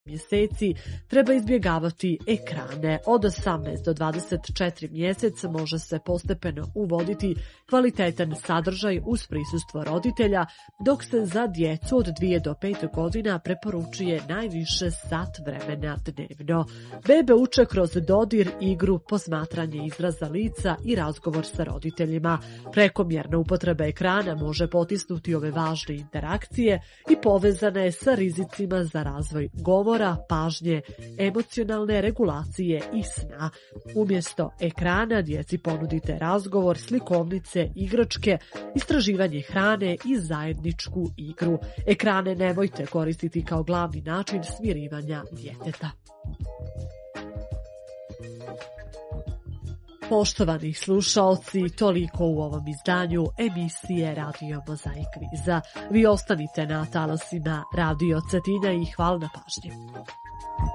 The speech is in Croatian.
mjeseci treba izbjegavati ekrane. Od 18 do 24 mjeseca može se postepeno uvoditi kvalitetan sadržaj uz prisustvo roditelja, dok se za djecu od 2 do 5 godina preporučuje najviše sat vremena dnevno. Bebe uče kroz dodir, igru, posmatranje izraza lica i razgovor sa roditeljima. Prekomjerna upotreba ekrana može potisnuti ove važne interakcije i povezana je sa rizicima za razvoj govora, pažnje, emocionalne regulacije i sna. Umjesto ekrana djeci ponudite razgovor, slikovnice, igračke, istraživanje hrane i zajedničku igru. Ekrane nemojte koristiti kao glavni način smirivanja djeteta. Poštovani slušaoci, toliko u ovom izdanju emisije Radio Mozaik Kviza. Vi ostanite na talasima Radio Cetina i hvala na pažnji.